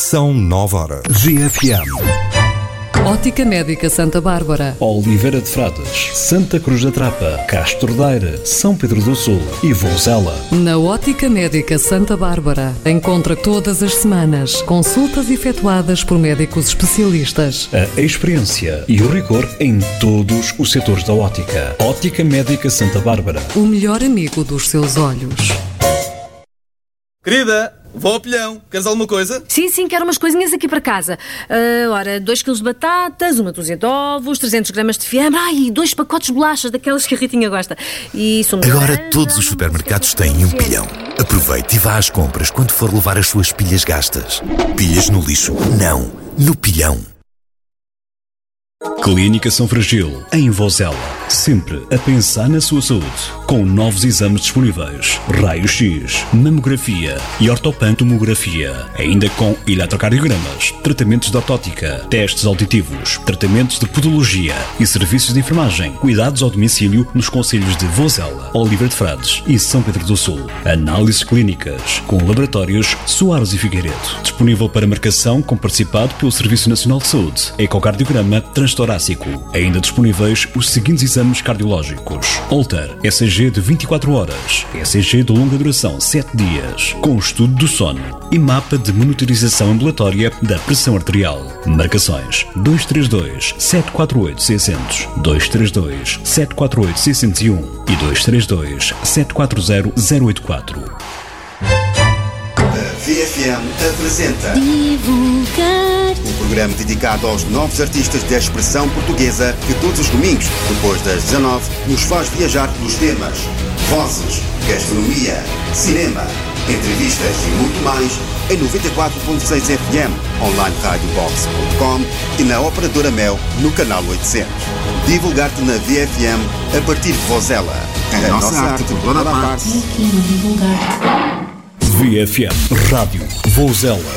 São 9h. GFM. Ótica Médica Santa Bárbara, Oliveira de Frades, Santa Cruz da Trapa, Castro Daire, São Pedro do Sul e Vozela. Na Ótica Médica Santa Bárbara, encontra todas as semanas consultas efetuadas por médicos especialistas. A experiência e o rigor em todos os setores da ótica. Ótica Médica Santa Bárbara. O melhor amigo dos seus olhos. Querida, vou ao pilhão. Queres alguma coisa? Sim, quero umas coisinhas aqui para casa. Ora, 2 kg de batatas, uma dúzia de ovos, 300 gramas de fiambre, e 2 pacotes de bolachas, daquelas que a Ritinha gosta. E sumo de Agora laranja, todos os supermercados têm um pilhão. Aproveite e vá às compras quando for levar as suas pilhas gastas. Pilhas no lixo? Não, no pilhão. Clínica São Fragil, em Vozela. Sempre a pensar na sua saúde. Com novos exames disponíveis. Raio-X, mamografia e ortopantomografia. Ainda com eletrocardiogramas, tratamentos de ortótica, testes auditivos, tratamentos de podologia e serviços de enfermagem. Cuidados ao domicílio nos concelhos de Vozela, Oliveira de Frades e São Pedro do Sul. Análises clínicas com laboratórios Soares e Figueiredo. Disponível para marcação com participado pelo Serviço Nacional de Saúde. Ecocardiograma transtorácico. Ainda disponíveis os seguintes exames cardiológicos: Holter, ECG de 24 horas, ECG de longa duração 7 dias, com estudo do sono e mapa de monitorização ambulatória da pressão arterial. Marcações 232 748 600, 232 748 601 e 232 740 084. VFM apresenta Divulgar. um programa dedicado aos novos artistas da expressão portuguesa que todos os domingos, depois das 19, nos faz viajar pelos temas vozes, gastronomia, cinema, entrevistas e muito mais em 94.6 FM, online radiobox.com e na Operadora Mel no canal 800. Divulgar-te na VFM a partir de Vozela. A nossa arte por toda a parte. Aqui no Divulgar. VFM Rádio Vozela.